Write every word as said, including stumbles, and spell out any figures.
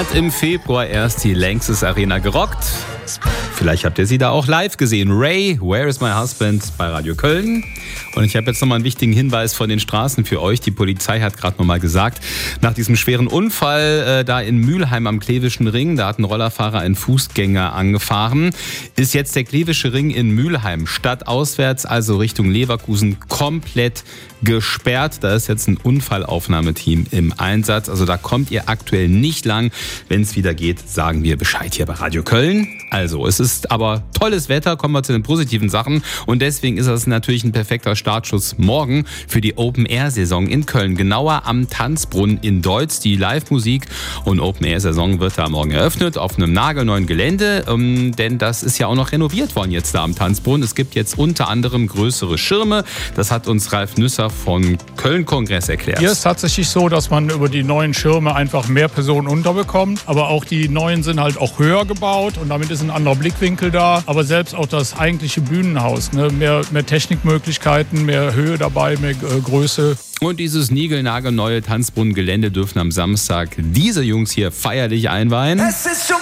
hat im Februar erst die Lanxess Arena gerockt. Vielleicht habt ihr sie da auch live gesehen. Ray, Where is my husband bei Radio Köln. Und ich habe jetzt nochmal einen wichtigen Hinweis von den Straßen für euch. Die Polizei hat gerade nochmal gesagt, nach diesem schweren Unfall äh, da in Mülheim am Klevischen Ring, da hat ein Rollerfahrer einen Fußgänger angefahren, ist jetzt der Klevische Ring in Mülheim stadtauswärts, also Richtung Leverkusen, komplett gesperrt. Da ist jetzt ein Unfallaufnahmeteam im Einsatz. Also da kommt ihr aktuell nicht lang. Wenn es wieder geht, sagen wir Bescheid hier bei Radio Köln. Also, es ist aber tolles Wetter, kommen wir zu den positiven Sachen. Und deswegen ist das natürlich ein perfekter Startschuss morgen für die Open-Air-Saison in Köln. Genauer am Tanzbrunnen in Deutz. Die Live-Musik- und Open-Air-Saison wird da morgen eröffnet auf einem nagelneuen Gelände. Ähm, denn das ist ja auch noch renoviert worden jetzt da am Tanzbrunnen. Es gibt jetzt unter anderem größere Schirme. Das hat uns Ralf Nüsser von Köln-Kongress erklärt. Hier ist tatsächlich so, dass man über die neuen Schirme einfach mehr Personen unterbekommt. Aber auch die neuen sind halt auch höher gebaut und damit ist ein anderer Blickwinkel da. Aber selbst auch das eigentliche Bühnenhaus, ne? mehr, mehr Technikmöglichkeiten, mehr Höhe dabei, mehr äh, Größe. Und dieses niegelnagelneue Tanzbrunnengelände dürfen am Samstag diese Jungs hier feierlich einweihen. Es ist schon